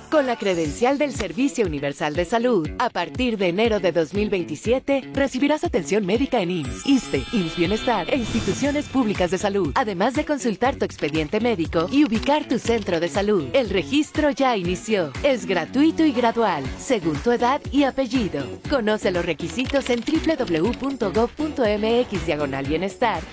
Con la credencial del Servicio Universal de Salud, a partir de enero de 2027, recibirás atención médica en IMSS, ISSSTE, IMSS Bienestar e instituciones públicas de salud, además de consultar tu expediente médico y ubicar tu centro de salud. El registro ya inició. Es gratuito y gradual, según tu edad y apellido. Conoce los requisitos en www.gov.mx/bienestar